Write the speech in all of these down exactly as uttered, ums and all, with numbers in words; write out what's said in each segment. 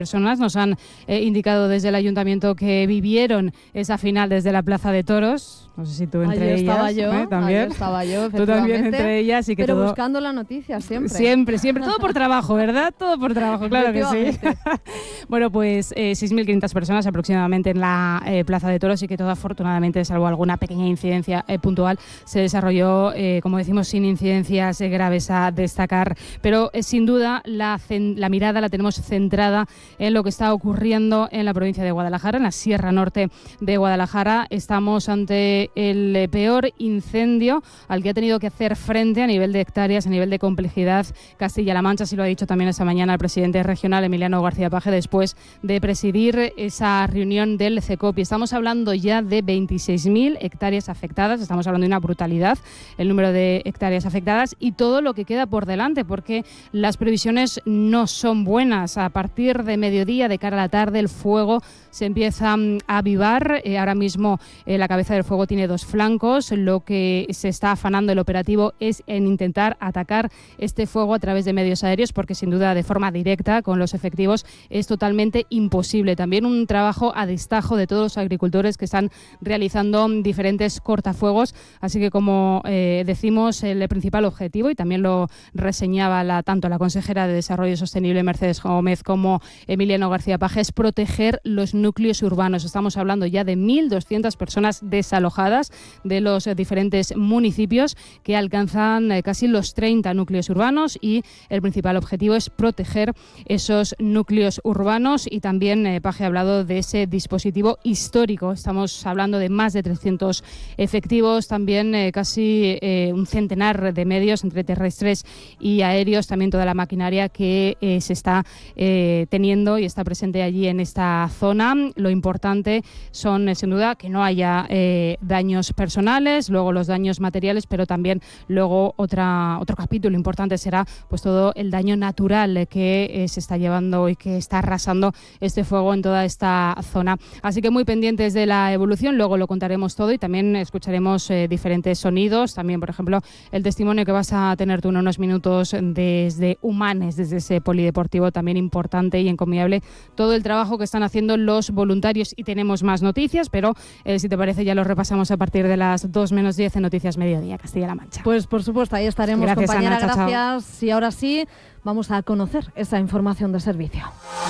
Personas nos han eh, indicado desde el ayuntamiento que vivieron esa final desde la Plaza de Toros. No sé si tú entre allí ellas estaba yo, ¿eh? también. allí estaba yo, tú también entre ellas y que pero todo... buscando la noticia siempre. Siempre, siempre, todo por trabajo, ¿verdad? Todo por trabajo, claro que sí. Bueno, pues eh, seis mil quinientas personas aproximadamente en la eh, Plaza de Toros y que todo afortunadamente, salvo alguna pequeña incidencia eh, puntual, se desarrolló, eh, como decimos, sin incidencias eh, graves a destacar. Pero eh, sin duda la, la mirada la tenemos centrada en lo que está ocurriendo en la provincia de Guadalajara, en la Sierra Norte de Guadalajara. Estamos ante el peor incendio al que ha tenido que hacer frente a nivel de hectáreas, a nivel de complejidad Castilla-La Mancha, así lo ha dicho también esta mañana el presidente regional Emiliano García Paje después de presidir esa reunión del CECOPI. Estamos hablando ya de veintiséis mil hectáreas afectadas, estamos hablando de una brutalidad el número de hectáreas afectadas y todo lo que queda por delante, porque las previsiones no son buenas. A partir de mediodía, de cara a la tarde, el fuego se empieza a avivar. Eh, ahora mismo eh, la cabeza del fuego tiene dos flancos. Lo que se está afanando el operativo es en intentar atacar este fuego a través de medios aéreos, porque sin duda de forma directa con los efectivos es totalmente imposible. También un trabajo a destajo de todos los agricultores que están realizando diferentes cortafuegos. Así que, como eh, decimos, el principal objetivo, y también lo reseñaba la, tanto la consejera de Desarrollo Sostenible Mercedes Gómez como Emiliano García Paje, es proteger los núcleos urbanos. Estamos hablando ya de mil doscientas personas desalojadas de los diferentes municipios, que alcanzan eh, casi los treinta núcleos urbanos, y el principal objetivo es proteger esos núcleos urbanos. Y también eh, Paje ha hablado de ese dispositivo histórico. Estamos hablando de más de trescientos efectivos, también eh, casi eh, un centenar de medios entre terrestres y aéreos, también toda la maquinaria que eh, se está eh, teniendo y está presente allí en esta zona. Lo importante son, eh, sin duda, que no haya eh, daños personales, luego los daños materiales, pero también luego otra, otro capítulo importante será pues todo el daño natural que eh, se está llevando y que está arrasando este fuego en toda esta zona. Así que muy pendientes de la evolución, luego lo contaremos todo y también escucharemos eh, diferentes sonidos, también por ejemplo el testimonio que vas a tener tú en unos minutos desde Humanes, desde ese polideportivo también importante y encomiable, todo el trabajo que están haciendo los voluntarios. Y tenemos más noticias, pero eh, si te parece ya lo repasamos a partir de las dos menos diez en Noticias Mediodía, Castilla-La Mancha. Pues por supuesto, ahí estaremos, gracias, compañera, Ana, chao, gracias. Chao. Y ahora sí, vamos a conocer esa información de servicio.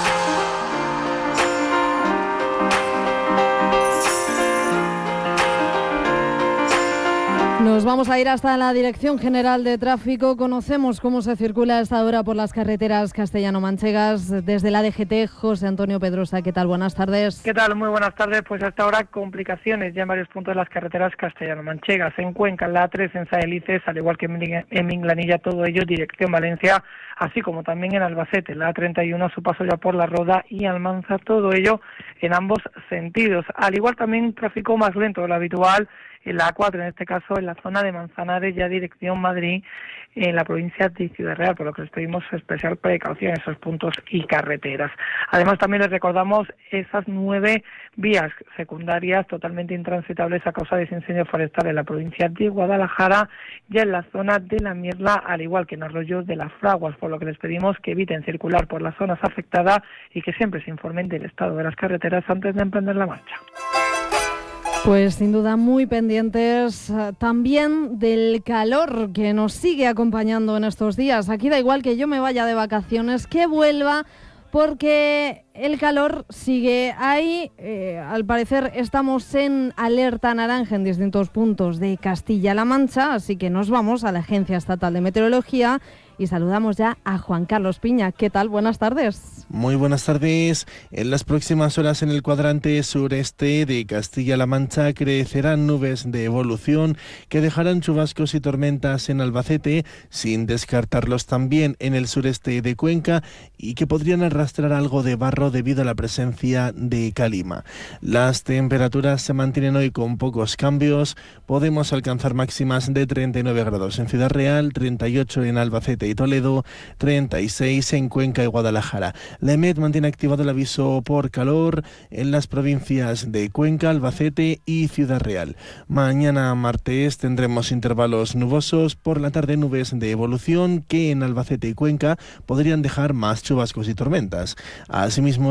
Nos vamos a ir hasta la Dirección General de Tráfico. Conocemos cómo se circula a esta hora por las carreteras castellano-manchegas. Desde la D G T, José Antonio Pedrosa, ¿qué tal? Buenas tardes. ¿Qué tal? Muy buenas tardes. Pues hasta ahora complicaciones ya en varios puntos de las carreteras castellano-manchegas. En Cuenca, en la A tres, en Saelices, al igual que en Minglanilla, todo ello dirección Valencia, así como también en Albacete, la A treinta y uno, a su paso ya por La Roda y Almanza, todo ello en ambos sentidos. Al igual también tráfico más lento de lo habitual en la A cuatro, en este caso en la zona de Manzanares, ya dirección Madrid, en la provincia de Ciudad Real, por lo que les pedimos especial precaución en esos puntos y carreteras. Además, también les recordamos esas nueve vías secundarias totalmente intransitables a causa de ese incendio forestal en la provincia de Guadalajara, ya en la zona de la Mierla, al igual que en Arroyo de las Fraguas, por lo que les pedimos que eviten circular por las zonas afectadas y que siempre se informen del estado de las carreteras antes de emprender la marcha. Pues sin duda muy pendientes uh, también del calor que nos sigue acompañando en estos días. Aquí da igual que yo me vaya de vacaciones, que vuelva, porque el calor sigue ahí. Eh, al parecer estamos en alerta naranja en distintos puntos de Castilla-La Mancha, así que nos vamos a la Agencia Estatal de Meteorología y saludamos ya a Juan Carlos Piña. ¿Qué tal? Buenas tardes. Muy buenas tardes. En las próximas horas en el cuadrante sureste de Castilla-La Mancha crecerán nubes de evolución que dejarán chubascos y tormentas en Albacete, sin descartarlos también en el sureste de Cuenca, y que podrían arrastrar algo de barro debido a la presencia de calima. Las temperaturas se mantienen hoy con pocos cambios. Podemos alcanzar máximas de treinta y nueve grados en Ciudad Real, treinta y ocho en Albacete y Toledo, treinta y seis en Cuenca y Guadalajara. La EMET mantiene activado el aviso por calor en las provincias de Cuenca, Albacete y Ciudad Real. Mañana martes tendremos intervalos nubosos, por la tarde nubes de evolución que en Albacete y Cuenca podrían dejar más chubascos y tormentas. Asimismo,